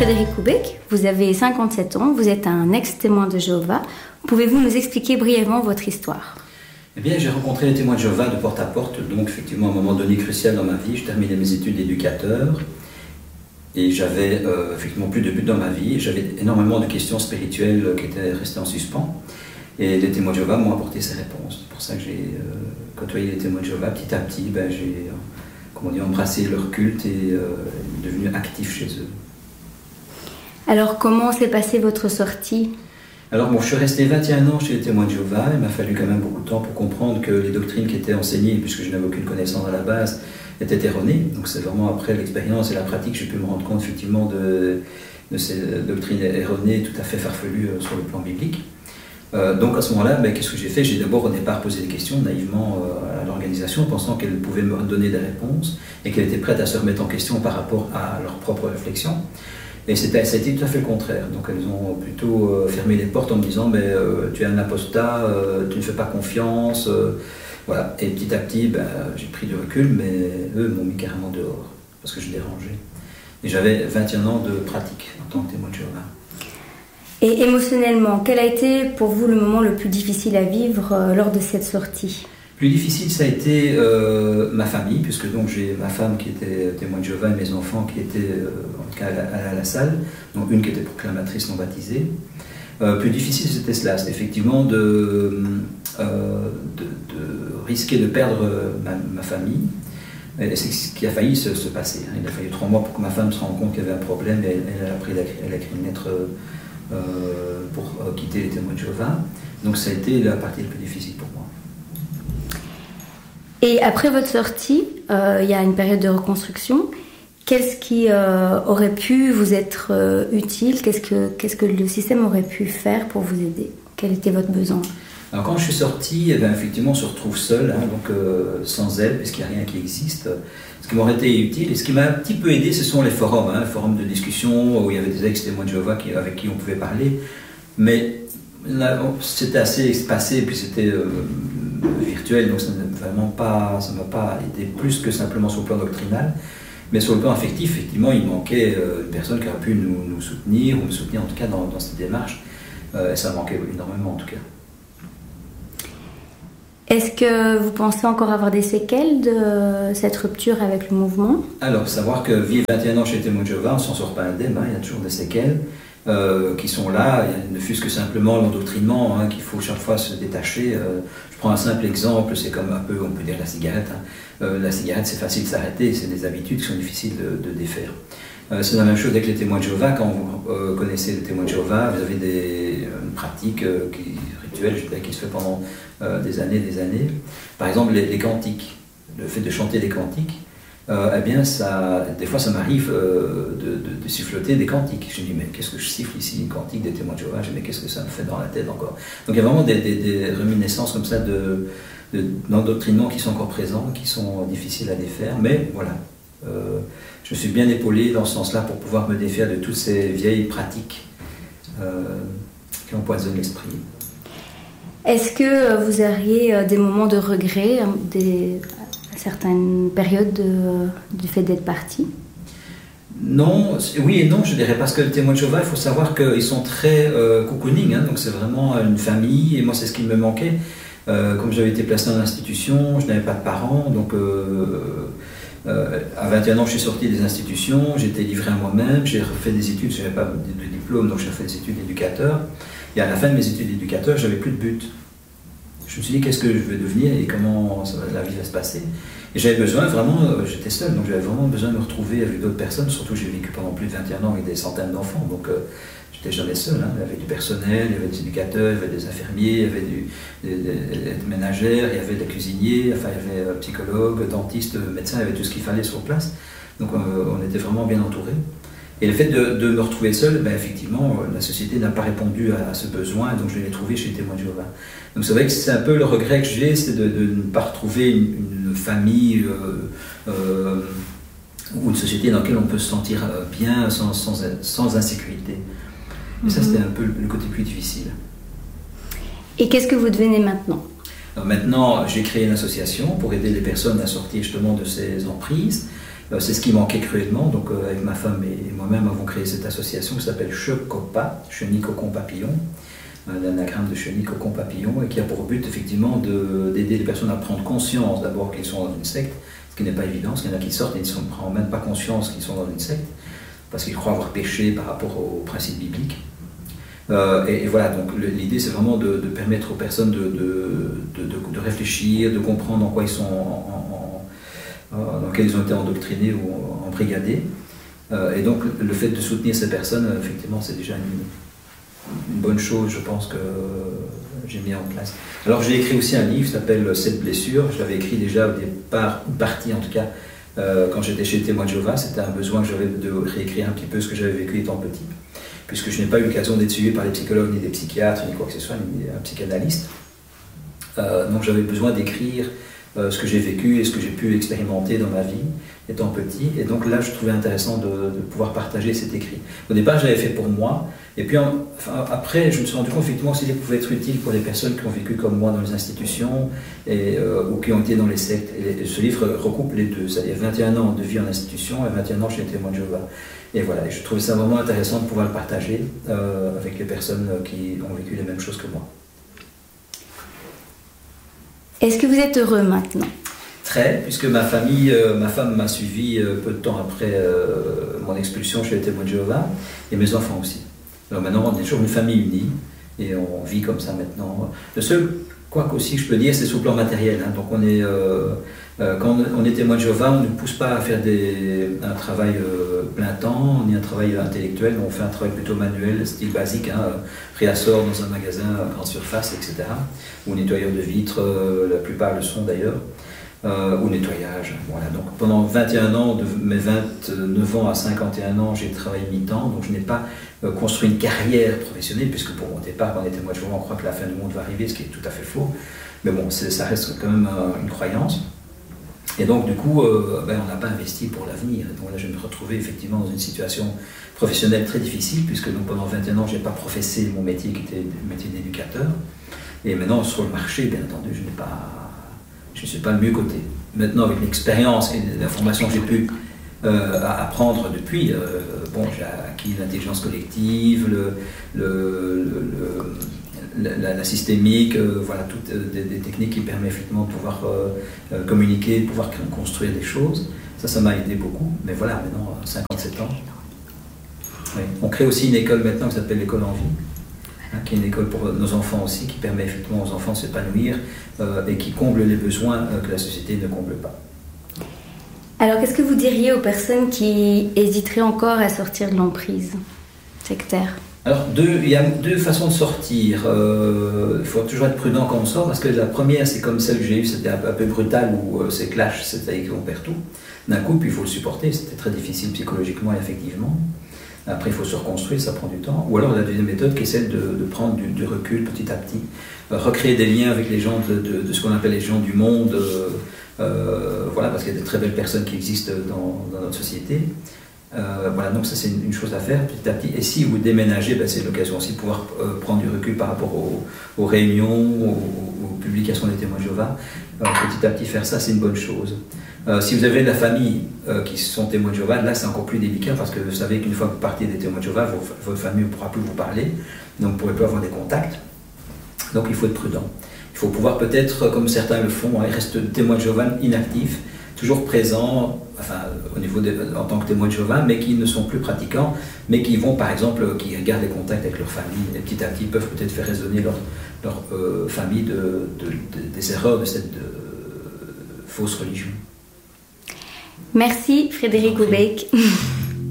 Frédéric Houbec, vous avez 57 ans, vous êtes un ex-témoin de Jéhovah. Pouvez-vous nous expliquer brièvement votre histoire ? Eh bien, j'ai rencontré les témoins de Jéhovah de porte à porte, donc effectivement à un moment donné crucial dans ma vie. Je terminais mes études d'éducateur et j'avais effectivement plus de but dans ma vie. J'avais énormément de questions spirituelles qui étaient restées en suspens et les témoins de Jéhovah m'ont apporté ces réponses. C'est pour ça que j'ai côtoyé les témoins de Jéhovah petit à petit. J'ai embrassé leur culte et devenu actif chez eux. Alors, comment s'est passée votre sortie ? Alors je suis resté 21 ans chez les témoins de Jéhovah. Il m'a fallu quand même beaucoup de temps pour comprendre que les doctrines qui étaient enseignées, puisque je n'avais aucune connaissance à la base, étaient erronées. Donc c'est vraiment après l'expérience et la pratique que j'ai pu me rendre compte effectivement de ces doctrines erronées tout à fait farfelues sur le plan biblique. Donc à ce moment-là, qu'est-ce que j'ai fait ? J'ai d'abord au départ posé des questions naïvement à l'organisation, pensant qu'elle pouvait me donner des réponses et qu'elle était prête à se remettre en question par rapport à leurs propres réflexions. Et ça a été tout à fait le contraire. Donc elles ont plutôt fermé les portes en me disant tu es un apostat, tu ne fais pas confiance. Voilà. Et petit à petit, j'ai pris du recul, mais eux m'ont mis carrément dehors parce que je dérangeais. Et j'avais 21 ans de pratique en tant que témoin de Jéhovah. Et émotionnellement, quel a été pour vous le moment le plus difficile à vivre lors de cette sortie ? Le plus difficile, ça a été ma famille, puisque donc j'ai ma femme qui était témoin de Jéhovah et mes enfants qui étaient en tout cas à la salle, donc une qui était proclamatrice non baptisée. Plus difficile, c'était cela, c'était effectivement de risquer de perdre ma famille. Et c'est ce qui a failli se passer. Il a fallu 3 mois pour que ma femme se rende compte qu'il y avait un problème et elle a écrit une lettre pour quitter les témoins de Jéhovah. Donc ça a été la partie la plus difficile pour moi. Et après votre sortie, il y a une période de reconstruction. Qu'est-ce qui aurait pu vous être utile ? Qu'est-ce que le système aurait pu faire pour vous aider ? Quel était votre besoin ? Alors quand je suis sorti, effectivement on se retrouve seul, sans aide, puisqu'il n'y a rien qui existe. Ce qui m'aurait été utile et ce qui m'a un petit peu aidé, ce sont les forums, forums de discussion où il y avait des ex-témoins de Jéhovah avec qui on pouvait parler. Mais là, c'était assez espacé et puis c'était virtuel, donc ça ne m'a pas aidé plus que simplement sur le plan doctrinal. Mais sur le plan affectif, effectivement, il manquait une personne qui aurait pu nous soutenir, ou me soutenir en tout cas dans cette démarche. Et ça manquait énormément en tout cas. Est-ce que vous pensez encore avoir des séquelles de cette rupture avec le mouvement ? Alors, savoir que vivre 21 ans chez les témoins de Jéhovah, on ne s'en sort pas indemne, il y a toujours des séquelles qui sont là, il ne fût-ce que simplement l'endoctrinement, qu'il faut chaque fois se détacher. Je prends un simple exemple, c'est comme un peu, on peut dire la cigarette. La cigarette, c'est facile de s'arrêter, c'est des habitudes qui sont difficiles de défaire. C'est la même chose avec les témoins de Jéhovah. Quand vous connaissez les témoins de Jéhovah, vous avez une pratique rituelle, je dirais, qui se fait pendant des années. Par exemple, les cantiques, le fait de chanter des cantiques, des fois ça m'arrive de siffloter des cantiques. Je me dis, mais qu'est-ce que je siffle ici, une cantique des témoins de Jéhovah ? Je me dis, mais qu'est-ce que ça me fait dans la tête encore ? Donc il y a vraiment des réminiscences comme ça d'endoctrinement qui sont encore présents, qui sont difficiles à défaire, mais voilà. Je suis bien épaulé dans ce sens-là pour pouvoir me défaire de toutes ces vieilles pratiques qui empoisonnent l'esprit. Est-ce que vous auriez des moments de regret, certaines périodes du fait d'être parti ? Non, oui et non, je dirais, parce que le témoin de Jéhovah, il faut savoir qu'ils sont très cocooning, donc c'est vraiment une famille, et moi c'est ce qui me manquait. Comme j'avais été placé dans l'institution, je n'avais pas de parents, donc à 21 ans je suis sorti des institutions, j'étais livré à moi-même, j'ai refait des études, je n'avais pas de diplôme, donc j'ai fait des études d'éducateur, et à la fin de mes études d'éducateur, j'avais plus de but. Je me suis dit, qu'est-ce que je vais devenir et comment la vie va se passer ? Et j'avais besoin, vraiment, j'étais seul, donc j'avais vraiment besoin de me retrouver avec d'autres personnes, surtout j'ai vécu pendant plus de 21 ans avec des centaines d'enfants, donc j'étais jamais seul, il y avait du personnel, il y avait des éducateurs, il y avait des infirmiers, il y avait des ménagères, il y avait des cuisiniers, il y avait psychologues, dentistes, médecins, il y avait tout ce qu'il fallait sur place, donc on était vraiment bien entourés. Et le fait de me retrouver seul, effectivement, la société n'a pas répondu à ce besoin, donc je l'ai trouvé chez les témoins de Jéhovah. Donc c'est vrai que c'est un peu le regret que j'ai, c'est de ne pas retrouver une famille ou une société dans laquelle on peut se sentir bien, sans insécurité. Et ça, c'était un peu le côté plus difficile. Et qu'est-ce que vous devenez maintenant ? Alors maintenant, j'ai créé une association pour aider les personnes à sortir justement de ces emprises. C'est ce qui manquait cruellement. Donc avec ma femme et moi-même avons créé cette association qui s'appelle CHECOPA, Chenille Cocon Papillon, l'anagramme de Chenille Cocon Papillon, et qui a pour but effectivement d'aider les personnes à prendre conscience d'abord qu'ils sont dans une secte, ce qui n'est pas évident, parce qu'il y en a qui sortent et ils ne prennent même pas conscience qu'ils sont dans une secte, parce qu'ils croient avoir péché par rapport aux principes bibliques. Et voilà, donc l'idée c'est vraiment de permettre aux personnes de réfléchir, de comprendre en quoi ils sont, dans lequel ils ont été endoctrinés ou embrigadés. Et donc le fait de soutenir ces personnes, effectivement, c'est déjà une bonne chose, je pense, que j'ai mis en place. Alors j'ai écrit aussi un livre qui s'appelle 7 blessures. Je l'avais écrit déjà au départ, une partie en tout cas, quand j'étais chez Témoins de Jéhovah. C'était un besoin que j'avais de réécrire un petit peu ce que j'avais vécu étant petit, puisque je n'ai pas eu l'occasion d'être suivi par les psychologues, ni des psychiatres, ni quoi que ce soit, ni un psychanalyste. Donc j'avais besoin d'écrire ce que j'ai vécu et ce que j'ai pu expérimenter dans ma vie étant petit. Et donc là, je trouvais intéressant de pouvoir partager cet écrit. Au départ, je l'avais fait pour moi. Et puis après, je me suis rendu compte effectivement qu'il pouvait être utile pour des personnes qui ont vécu comme moi dans les institutions ou qui ont été dans les sectes. Et ce livre recoupe les deux, c'est-à-dire 21 ans de vie en institution et 21 ans chez les Témoins de Jéhovah. Et voilà, et je trouvais ça vraiment intéressant de pouvoir le partager avec les personnes qui ont vécu les mêmes choses que moi. Est-ce que vous êtes heureux maintenant ? Très, puisque ma femme m'a suivi peu de temps après mon expulsion chez les Témoins de Jéhovah, et mes enfants aussi. Alors maintenant, on est toujours une famille unie, et on vit comme ça maintenant. Le seul, quoi qu'aussi je peux dire, c'est sur le plan matériel. Hein. Donc on est, quand on est Témoins de Jéhovah, on ne nous pousse pas à faire un travail plein temps, ni un travail intellectuel, on fait un travail plutôt manuel, style basique, hein, réassort dans un magasin à grande surface, etc. Ou nettoyeur de vitres, la plupart le sont d'ailleurs. Au nettoyage. Voilà. Donc pendant 21 ans, de mes 29 ans à 51 ans, j'ai travaillé mi-temps, donc je n'ai pas construit une carrière professionnelle, puisque pour mon départ, quand on était Témoins de Jéhovah, on croit que la fin du monde va arriver, ce qui est tout à fait faux. Mais bon, ça reste quand même une croyance. Et donc du coup, on n'a pas investi pour l'avenir. Donc là, je me retrouvais effectivement dans une situation professionnelle très difficile, puisque donc, pendant 21 ans, je n'ai pas professé mon métier qui était le métier d'éducateur. Et maintenant, sur le marché, bien entendu, je ne suis pas le mieux coté. Maintenant, avec l'expérience et l'information que j'ai pu apprendre depuis, j'ai acquis l'intelligence collective, la systémique, voilà, toutes des techniques qui permettent effectivement de pouvoir communiquer, de pouvoir construire des choses. Ça m'a aidé beaucoup. Mais voilà, maintenant, 57 ans. Oui. On crée aussi une école maintenant qui s'appelle l'école en vie, qui est une école pour nos enfants aussi, qui permet effectivement aux enfants de s'épanouir et qui comble les besoins que la société ne comble pas. Alors, qu'est-ce que vous diriez aux personnes qui hésiteraient encore à sortir de l'emprise sectaire ? Alors, il y a deux façons de sortir. Il faut toujours être prudent quand on sort, parce que la première, c'est comme celle que j'ai eue, c'était un peu brutal, où c'est clash, c'est-à-dire qu'on perd tout. D'un coup, puis il faut le supporter, c'était très difficile psychologiquement et affectivement. Après, il faut se reconstruire, ça prend du temps. Ou alors, la deuxième méthode qui est celle de prendre du recul petit à petit, recréer des liens avec les gens de ce qu'on appelle les gens du monde, voilà, parce qu'il y a de très belles personnes qui existent dans notre société. Voilà, donc ça c'est une chose à faire petit à petit. Et si vous déménagez, c'est l'occasion aussi de pouvoir prendre du recul par rapport aux réunions, aux publications des Témoins de Jéhovah. Petit à petit faire ça, c'est une bonne chose. Si vous avez de la famille qui sont Témoins de Jéhovah, là c'est encore plus délicat, parce que vous savez qu'une fois que vous partez des Témoins de Jéhovah, votre famille ne pourra plus vous parler, donc vous ne pourrez plus avoir des contacts. Donc il faut être prudent. Il faut pouvoir peut-être, comme certains le font, rester Témoins de Jéhovah inactifs, toujours présents, au niveau en tant que Témoins de Jéhovah, mais qui ne sont plus pratiquants, mais qui vont, par exemple, qui gardent les contacts avec leur famille, et petit à petit peuvent peut-être faire résonner leur famille des erreurs de cette fausse religion. Merci Frédéric Houbeck.